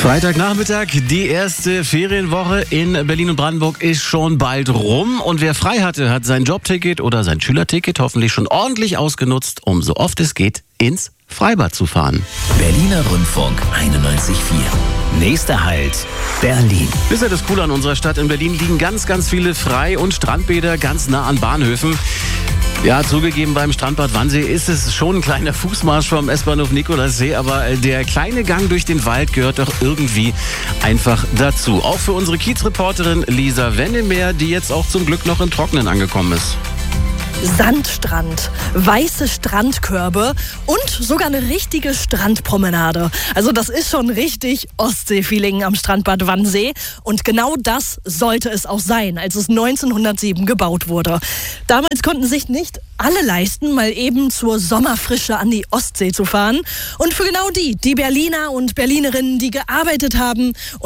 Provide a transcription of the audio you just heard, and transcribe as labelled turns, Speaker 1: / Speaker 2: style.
Speaker 1: Freitagnachmittag, die erste Ferienwoche in Berlin und Brandenburg ist schon bald rum. Und wer frei hatte, hat sein Jobticket oder sein Schülerticket hoffentlich schon ordentlich ausgenutzt, um so oft es geht ins Freibad zu fahren.
Speaker 2: Berliner Rundfunk 91.4. Nächster Halt, Berlin.
Speaker 1: Das ist ja das Coole an unserer Stadt. In Berlin liegen ganz, ganz viele Frei- und Strandbäder ganz nah an Bahnhöfen. Ja, zugegeben, beim Strandbad Wannsee ist es schon ein kleiner Fußmarsch vom S-Bahnhof Nikolassee, aber der kleine Gang durch den Wald gehört doch irgendwie einfach dazu. Auch für unsere Kiezreporterin Lisa Wennemeer, die jetzt auch zum Glück noch im Trockenen angekommen ist.
Speaker 3: Sandstrand, weiße Strandkörbe und sogar eine richtige Strandpromenade. Also das ist schon richtig Ostsee-Feeling am Strandbad Wannsee. Und genau das sollte es auch sein, als es 1907 gebaut wurde. Damals konnten sich nicht alle leisten, mal eben zur Sommerfrische an die Ostsee zu fahren. Und für genau die Berliner und Berlinerinnen, die gearbeitet haben